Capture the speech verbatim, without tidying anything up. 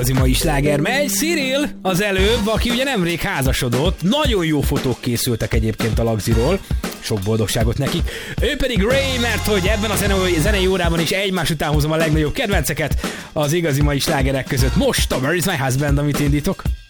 Az mai sláger megy, Cyril az előbb, aki ugye nemrég házasodott, nagyon jó fotók készültek egyébként a Lagziról, sok boldogságot nekik. Ő pedig Ray, mert hogy ebben a zenei órában is egymás után hozom a legnagyobb kedvenceket az igazi mai slágerek között. Most a Where is my husband, amit indítok.